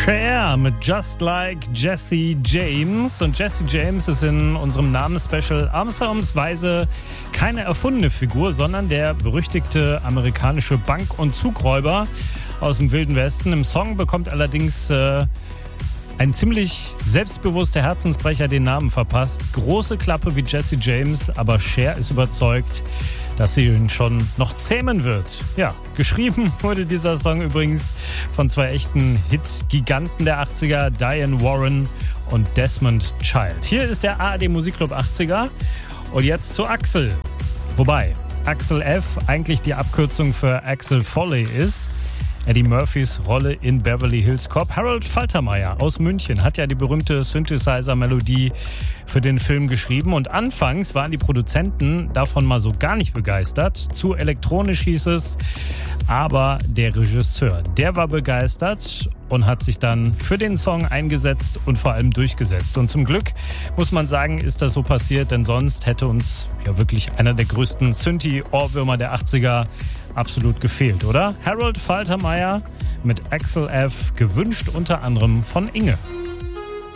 Cher mit Just Like Jesse James. Und Jesse James ist in unserem Namensspecial ausnahmsweise keine erfundene Figur, sondern der berüchtigte amerikanische Bank- und Zugräuber aus dem Wilden Westen. Im Song bekommt allerdings ein ziemlich selbstbewusster Herzensbrecher den Namen verpasst. Große Klappe wie Jesse James, aber Cher ist überzeugt, dass sie ihn schon noch zähmen wird. Ja, geschrieben wurde dieser Song übrigens von zwei echten Hit-Giganten der 80er, Diane Warren und Desmond Child. Hier ist der ARD Musikclub 80er und jetzt zu Axel. Wobei Axel F. eigentlich die Abkürzung für Axel Foley ist. Eddie Murphys Rolle in Beverly Hills Cop. Harold Faltermeyer aus München hat ja die berühmte Synthesizer-Melodie für den Film geschrieben. Und anfangs waren die Produzenten davon mal so gar nicht begeistert. Zu elektronisch hieß es. Aber der Regisseur, der war begeistert und hat sich dann für den Song eingesetzt und vor allem durchgesetzt. Und zum Glück, muss man sagen, ist das so passiert, denn sonst hätte uns ja wirklich einer der größten Synthi-Ohrwürmer der 80er absolut gefehlt, oder? Harold Faltermeyer mit Axel F., gewünscht unter anderem von Inge.